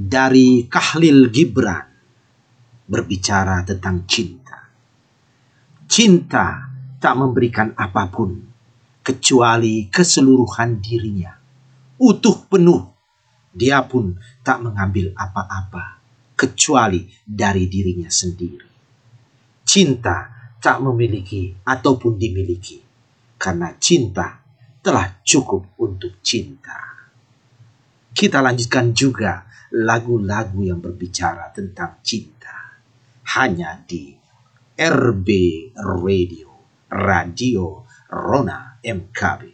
dari Khalil Gibran berbicara tentang cinta. Cinta tak memberikan apapun kecuali keseluruhan dirinya, utuh penuh. Dia pun tak mengambil apa-apa kecuali dari dirinya sendiri. Cinta tak memiliki ataupun dimiliki, karena cinta telah cukup untuk cinta. Kita lanjutkan juga lagu-lagu yang berbicara tentang cinta hanya di RB Radio, Radio Rona MKB.